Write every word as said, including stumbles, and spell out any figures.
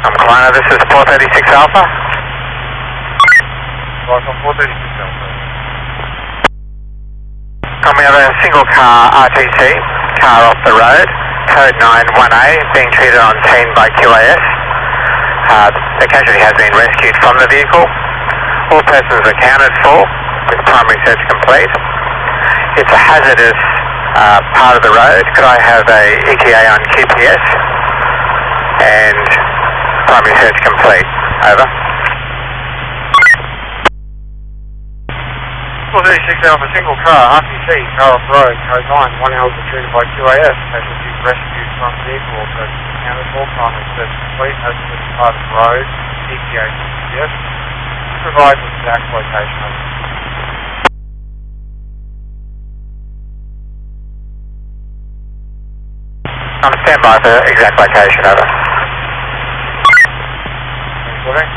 I'm Kalina, this is four thirty-six Alpha. Welcome, four thirty-six Alpha. And we have a single car R T C, car off the road, code nine one A, being treated on scene by Q A S. Uh, the casualty has been rescued from the vehicle. All persons accounted for, with primary search complete. It's a hazardous uh, part of the road. Could I have a E T A on Q P S? And primary search complete. Over. four thirty-six Alpha, single car, R T C, car off road, code nine, one hour treated by Q A S. Casualty rescued from vehicle, all persons accounted for, primary search complete, hazardous part of the road, E T A Q P S. Provide the exact location of it. I'm standby for exact location, over. Recording.